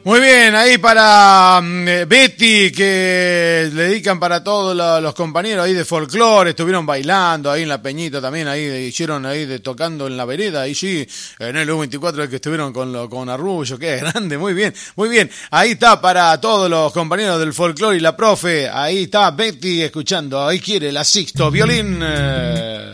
Muy bien, ahí para Betty, que le dedican para todos los compañeros ahí de folclore, estuvieron bailando ahí en la Peñita también, ahí hicieron ahí tocando en la vereda, ahí sí, en el U24 que estuvieron con Arrullo, qué grande, muy bien, ahí está para todos los compañeros del folclore y la profe, ahí está Betty escuchando, ahí quiere la Sixto Violín.